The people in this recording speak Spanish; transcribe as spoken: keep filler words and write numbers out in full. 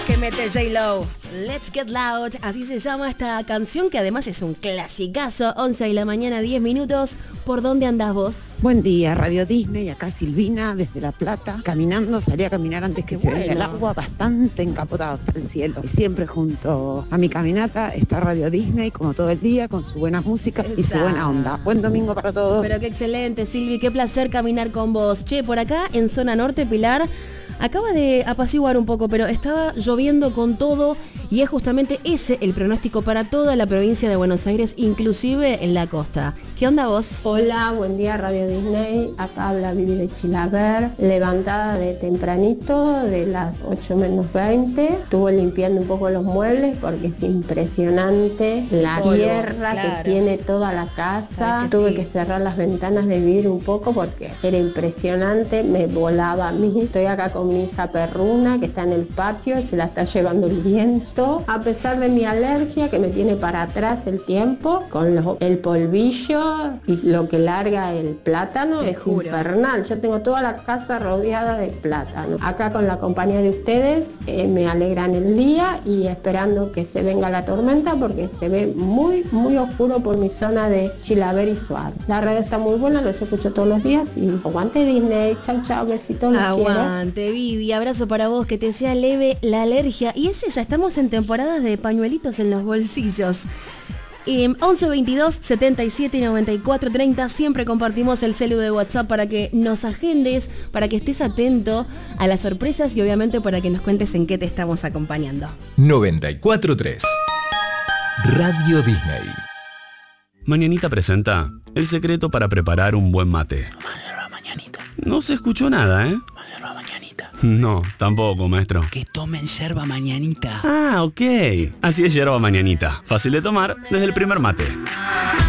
Que mete J-Lo, Let's Get Loud, así se llama esta canción que además es un clasicazo. Once de la mañana, diez minutos. ¿Por dónde andás vos? Buen día, Radio Disney, acá Silvina, desde La Plata. Caminando, salí a caminar antes que Qué se bueno. venga el agua, bastante encapotado está el cielo. Y siempre junto a mi caminata está Radio Disney, como todo el día, con su buena música y su buena onda. Buen domingo para todos. Pero qué excelente, Silvi, qué placer caminar con vos. Che, por acá en zona norte, Pilar, acaba de apaciguar un poco, pero estaba lloviendo con todo y es justamente ese el pronóstico para toda la provincia de Buenos Aires, inclusive en la costa. ¿Qué onda vos? Hola, buen día Radio Disney, acá habla Vivi de Chilaver, levantada de tempranito, de las ocho menos veinte, estuve limpiando un poco los muebles porque es impresionante la Polvo, tierra claro. que tiene toda la casa, Ay, que tuve sí. que cerrar las ventanas de vidrio un poco porque era impresionante, me volaba a mí, estoy acá con mi hija perruna que está en el patio, se la está llevando el viento, a pesar de mi alergia que me tiene para atrás el tiempo, con los- el polvillo y lo que larga el plátano, Te es juro. infernal. Yo tengo toda la casa rodeada de plátano. Acá con la compañía de ustedes eh, me alegran el día y esperando que se venga la tormenta porque se ve muy, muy oscuro por mi zona de Chilaver y Suárez. La radio está muy buena, los escucho todos los días y aguante Disney. Chau, chau, besitos, los quiero. Aguante, Vivi, abrazo para vos, que te sea leve la alergia. Y es esa, estamos en temporadas de pañuelitos en los bolsillos. Eh, once veintidós setenta y siete noventa y cuatro treinta, siempre compartimos el celu de WhatsApp para que nos agendes, para que estés atento a las sorpresas y obviamente para que nos cuentes en qué te estamos acompañando. noventa y cuatro punto tres Radio Disney. Mañanita presenta el secreto para preparar un buen mate. No se escuchó nada, ¿eh? No, tampoco, maestro. Que tomen yerba mañanita. Ah, ok. Así es yerba mañanita. Fácil de tomar desde el primer mate.